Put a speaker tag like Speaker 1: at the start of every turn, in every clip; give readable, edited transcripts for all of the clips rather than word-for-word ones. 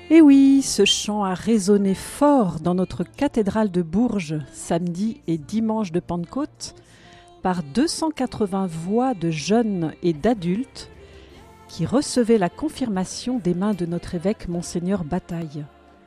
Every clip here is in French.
Speaker 1: Et oui, ce chant a résonné fort dans notre cathédrale de Bourges, samedi et dimanche de Pentecôte, par 280 voix de jeunes et d'adultes qui recevaient la confirmation des mains de notre évêque Monseigneur Bataille.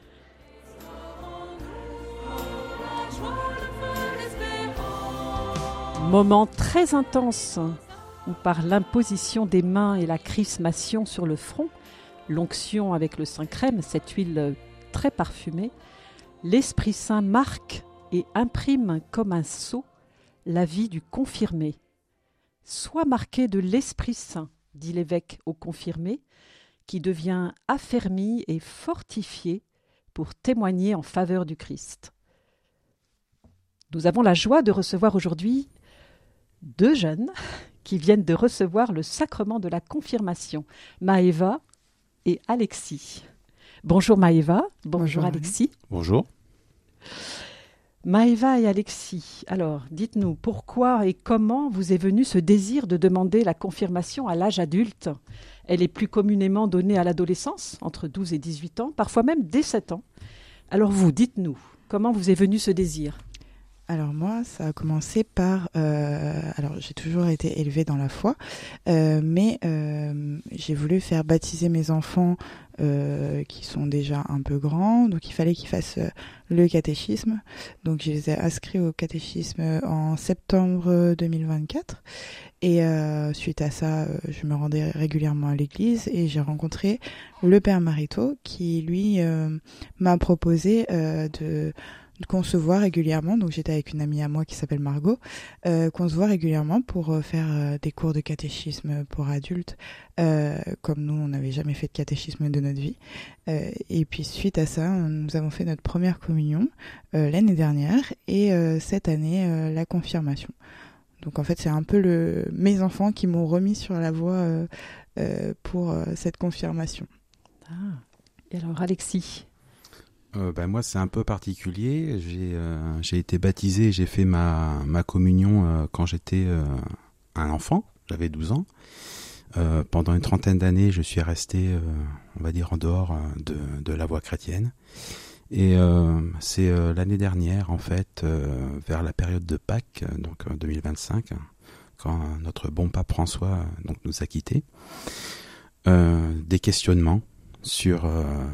Speaker 1: Moment très intense où par l'imposition des mains et la chrismation sur le front, l'onction avec le Saint-Crème, cette huile très parfumée, l'Esprit Saint marque et imprime comme un sceau la vie du confirmé. Sois marqué de l'Esprit Saint, dit l'évêque au confirmé, qui devient affermi et fortifié pour témoigner en faveur du Christ. Nous avons la joie de recevoir aujourd'hui 2 jeunes qui viennent de recevoir le sacrement de la confirmation, Maëva et Alexis. Bonjour Maëva, bonjour Alexis.
Speaker 2: Bonjour.
Speaker 1: Maëva et Alexis, alors dites-nous pourquoi et comment vous est venu ce désir de demander la confirmation à l'âge adulte ? Elle est plus communément donnée à l'adolescence, entre 12 et 18 ans, parfois même dès 7 ans. Alors vous, dites-nous, comment vous est venu ce désir ?
Speaker 3: Alors moi, ça a commencé par... alors j'ai toujours été élevée dans la foi, mais j'ai voulu faire baptiser mes enfants qui sont déjà un peu grands, donc il fallait qu'ils fassent le catéchisme. Donc je les ai inscrits au catéchisme en septembre 2024. Et suite à ça, je me rendais régulièrement à l'église et j'ai rencontré le père Marito qui, lui, m'a proposé qu'on se voit régulièrement. Donc j'étais avec une amie à moi qui s'appelle Margot, qu'on se voit régulièrement pour faire des cours de catéchisme pour adultes, comme nous on n'avait jamais fait de catéchisme de notre vie. Et puis suite à ça, nous avons fait notre première communion l'année dernière et cette année la confirmation. Donc en fait c'est un peu mes enfants qui m'ont remis sur la voie pour cette confirmation.
Speaker 1: Ah. Et alors Alexis ?
Speaker 2: Moi, c'est un peu particulier. J'ai été baptisé, j'ai fait ma communion quand j'étais un enfant, j'avais 12 ans. Pendant une trentaine d'années, je suis resté, on va dire, en dehors de la voie chrétienne. Et c'est l'année dernière, en fait, vers la période de Pâques, donc 2025, quand notre bon pape François donc, nous a quittés, des questionnements sur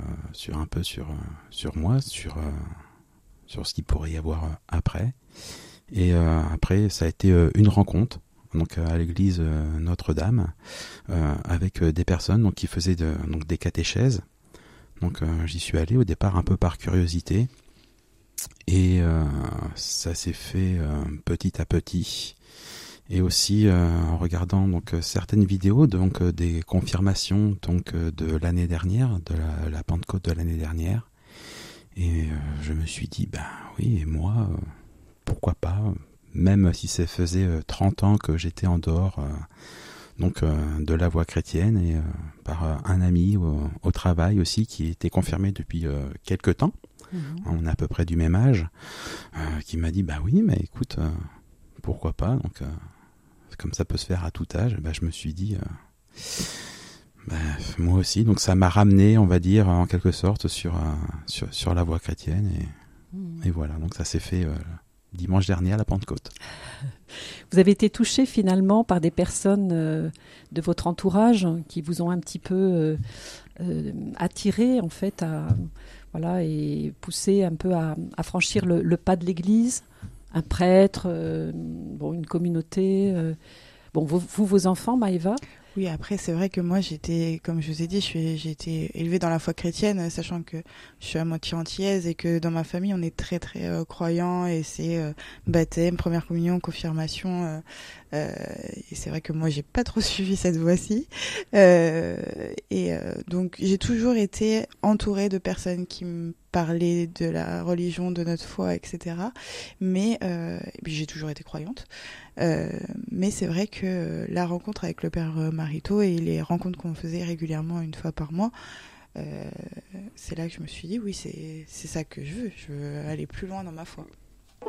Speaker 2: moi, sur ce qu'il pourrait y avoir après. Et après, ça a été une rencontre donc à l'église Notre-Dame avec des personnes donc qui faisaient donc des catéchèses. Donc j'y suis allé au départ un peu par curiosité et ça s'est fait petit à petit. Et aussi en regardant donc certaines vidéos donc des confirmations donc de l'année dernière, de la Pentecôte de l'année dernière, et je me suis dit oui, et moi pourquoi pas, même si ça faisait 30 ans que j'étais en dehors donc de la voie chrétienne, et par un ami au travail aussi qui était confirmé depuis quelque temps. On est à peu près du même âge, qui m'a dit oui, mais écoute, pourquoi pas, donc comme ça peut se faire à tout âge, je me suis dit moi aussi. Donc ça m'a ramené, on va dire, en quelque sorte sur la voie chrétienne, et voilà, donc ça s'est fait dimanche dernier à la Pentecôte.
Speaker 1: Vous avez été touché finalement par des personnes de votre entourage qui vous ont un petit peu attiré en fait et poussé un peu à franchir le pas de l'église. Un prêtre, une communauté. Vos enfants, Maëva ?
Speaker 3: Oui, après, c'est vrai que moi, comme je vous ai dit, j'ai été élevée dans la foi chrétienne, sachant que je suis à moitié antillaise et que dans ma famille, on est très, très croyants, et c'est baptême, première communion, confirmation. Et c'est vrai que moi, j'ai pas trop suivi cette voie-ci. Donc, j'ai toujours été entourée de personnes qui me parlaient de la religion, de notre foi, etc. Mais et puis j'ai toujours été croyante. Mais c'est vrai que la rencontre avec le père Marito et les rencontres qu'on faisait régulièrement une fois par mois, c'est là que je me suis dit oui, c'est ça que je veux aller plus loin dans ma foi.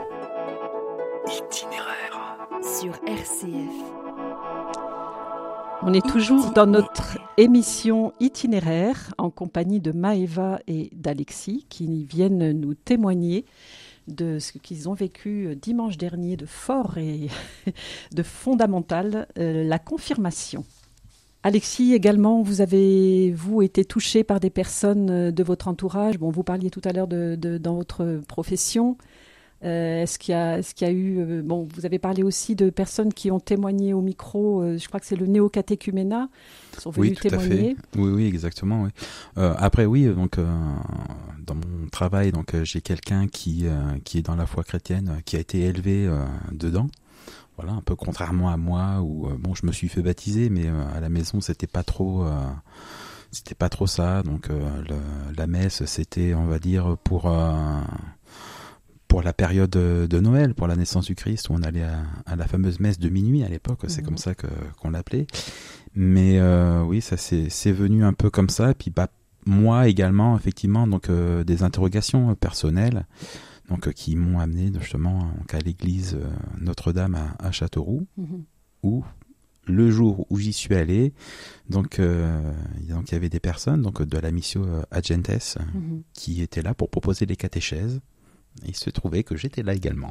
Speaker 4: Itinéraire sur RCF.
Speaker 1: On est toujours dans notre émission itinéraire en compagnie de Maëva et d'Alexis qui viennent nous témoigner de ce qu'ils ont vécu dimanche dernier de fort et de fondamental, la confirmation. Alexis, également, vous avez, été touché par des personnes de votre entourage. Bon, vous parliez tout à l'heure dans votre profession. Est-ce qu'il y a eu... vous avez parlé aussi de personnes qui ont témoigné au micro. Je crois que c'est le néocatéchuménat qui sont venus témoigner.
Speaker 2: Tout à fait. Oui, exactement. Oui. Après, oui, donc dans mon travail, donc j'ai quelqu'un qui est dans la foi chrétienne, qui a été élevé dedans. Voilà, un peu contrairement à moi, où je me suis fait baptiser, mais à la maison c'était pas trop ça. Donc la messe, c'était, on va dire, pour la période de Noël, pour la naissance du Christ, où on allait à la fameuse messe de minuit à l'époque, c'est comme ça qu'on l'appelait. Mais oui, ça c'est venu un peu comme ça. Et puis moi également, effectivement, donc des interrogations personnelles, donc qui m'ont amené justement à l'église Notre-Dame à Châteauroux, où le jour où j'y suis allé, donc il y avait des personnes donc de la Missio Agentes qui étaient là pour proposer les catéchèses. Il se trouvait que j'étais là également,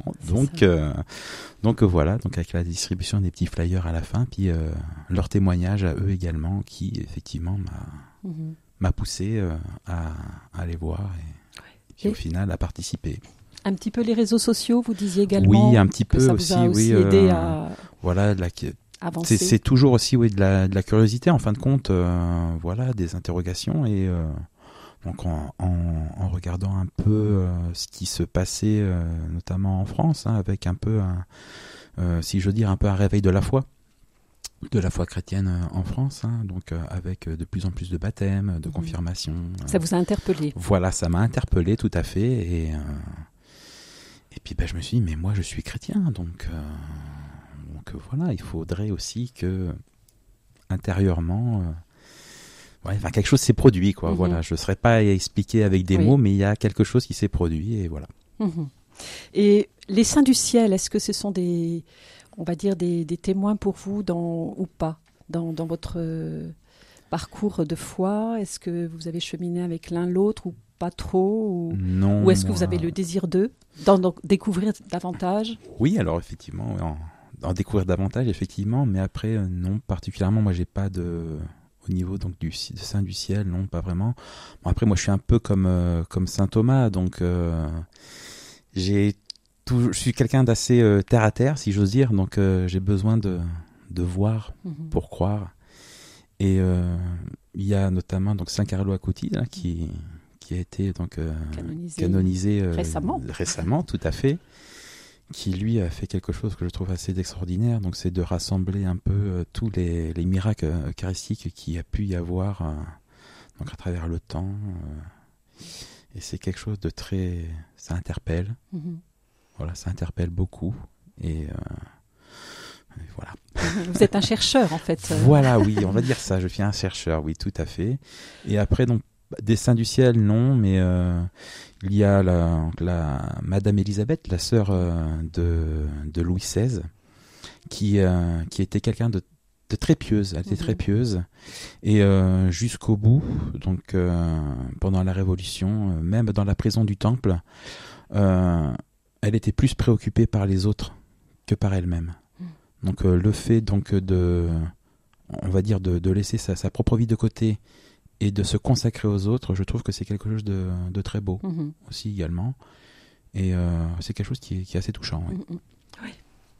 Speaker 2: donc voilà, donc avec la distribution des petits flyers à la fin, puis leur témoignage à eux également, qui effectivement m'a poussé à aller voir et puis au final à participer.
Speaker 1: Un petit peu les réseaux sociaux, vous disiez également.
Speaker 2: Oui, un petit
Speaker 1: que
Speaker 2: peu
Speaker 1: ça
Speaker 2: aussi,
Speaker 1: vous a aussi aidé à
Speaker 2: voilà,
Speaker 1: avancer.
Speaker 2: C'est toujours aussi de la curiosité en fin de compte, voilà, des interrogations et donc en regardant un peu ce qui se passait notamment en France, avec un peu si je veux dire un peu un réveil de la foi chrétienne en France, donc avec de plus en plus de baptêmes, de confirmations.
Speaker 1: Ça vous a interpellé?
Speaker 2: Voilà, ça m'a interpellé tout à fait et puis je me suis dit mais moi je suis chrétien donc voilà, il faudrait aussi que intérieurement quelque chose s'est produit, quoi. Voilà, je ne saurais pas expliquer avec des mots, mais il y a quelque chose qui s'est produit et voilà.
Speaker 1: Et les saints du ciel, est-ce que ce sont des témoins pour vous ou pas dans votre parcours de foi? Est-ce que vous avez cheminé avec l'un l'autre ou pas trop
Speaker 2: Non.
Speaker 1: Ou est-ce que vous avez le désir d'en découvrir davantage?
Speaker 2: Oui, alors effectivement, en découvrir davantage, effectivement, mais après, non, particulièrement, moi, j'ai pas au niveau donc du Saint du ciel, non, pas vraiment. Bon, après, moi, je suis un peu comme saint Thomas, donc je suis quelqu'un d'assez terre à terre, si j'ose dire, donc j'ai besoin de voir pour croire. Et il y a notamment donc Saint Carlo Acutis là, qui a été donc canonisé récemment, tout à fait. Qui lui a fait quelque chose que je trouve assez extraordinaire, donc c'est de rassembler un peu tous les miracles eucharistiques qu'il y a pu y avoir donc à travers le temps, et c'est quelque chose de très... ça interpelle, voilà, ça interpelle beaucoup, et voilà.
Speaker 1: Vous êtes un chercheur en fait.
Speaker 2: Voilà, oui, on va dire ça, je suis un chercheur, oui, tout à fait. Et après, donc, des saints du ciel, non, mais il y a la Madame Élisabeth, la sœur de Louis XVI, qui était quelqu'un de très pieuse. Elle était très pieuse. Et jusqu'au bout, donc pendant la Révolution, même dans la prison du Temple, elle était plus préoccupée par les autres que par elle-même. Donc le fait donc on va dire de laisser sa propre vie de côté et de se consacrer aux autres, je trouve que c'est quelque chose de très beau aussi également. Et c'est quelque chose qui est assez touchant. Oui.
Speaker 1: Oui.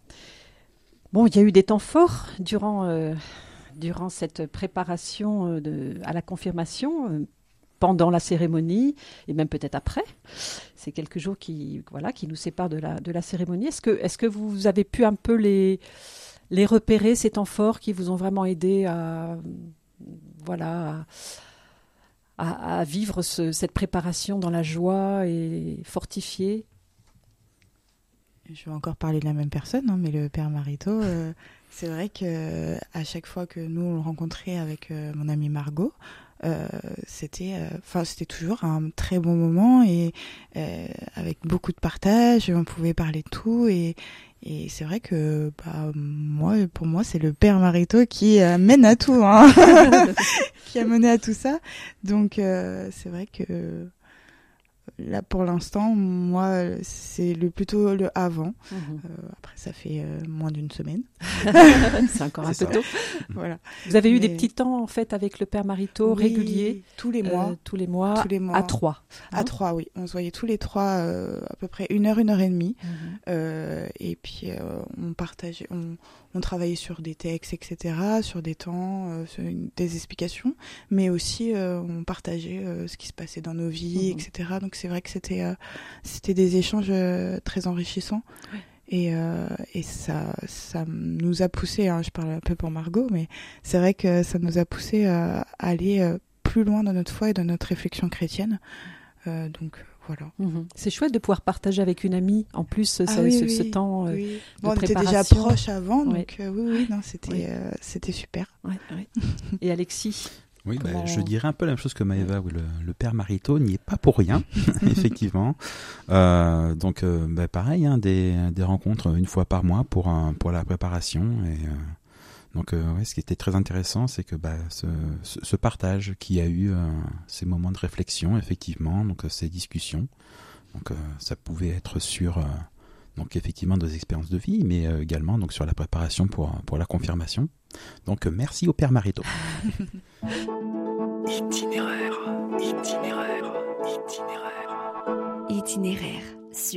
Speaker 1: Bon, il y a eu des temps forts durant cette préparation à la confirmation, pendant la cérémonie et même peut-être après. C'est quelques jours qui nous séparent de la cérémonie. Est-ce que vous avez pu un peu les repérer, ces temps forts qui vous ont vraiment aidé à vivre cette préparation dans la joie et fortifiée?
Speaker 3: Je vais encore parler de la même personne, mais le père Marito, c'est vrai que à chaque fois que nous on le rencontrait avec mon amie Margot, c'était toujours un très bon moment et avec beaucoup de partage. On pouvait parler de tout et c'est vrai que pour moi, c'est le père Marito qui mène à tout, hein. Qui a mené à tout ça. Donc c'est vrai que là, pour l'instant, moi, c'est plutôt le avant. Après, ça fait moins d'une semaine.
Speaker 1: C'est encore un peu tôt.
Speaker 3: Voilà.
Speaker 1: Vous avez eu des petits temps, en fait, avec le père Marito, réguliers,
Speaker 3: tous les mois.
Speaker 1: Tous les mois, à 3.
Speaker 3: À 3, oui. On se voyait tous les 3 à peu près 1 heure et demie. Et puis, on partageait, on travaillait sur des textes, etc., sur des temps, sur des explications, mais aussi on partageait ce qui se passait dans nos vies, etc. Donc c'est vrai que c'était des échanges très enrichissants. Ouais. Et ça nous a poussé, hein, je parle un peu pour Margot, mais c'est vrai que ça nous a poussé à aller plus loin dans notre foi et dans notre réflexion chrétienne. Donc voilà.
Speaker 1: C'est chouette de pouvoir partager avec une amie en plus ce temps de préparation.
Speaker 3: On était déjà proches avant, donc non, c'était super.
Speaker 1: Ouais. Et Alexis?
Speaker 2: Oui, je dirais un peu la même chose que Maëva, où le père Marito n'y est pas pour rien, effectivement. Donc, pareil, hein, des rencontres une fois par mois pour la préparation. Et donc, ce qui était très intéressant, c'est que ce partage qu'il y a eu, ces moments de réflexion, effectivement, donc ces discussions. Donc, ça pouvait être sur donc effectivement des expériences de vie, mais également donc sur la préparation pour la confirmation. Donc, merci au père Marito.
Speaker 4: Itinéraire.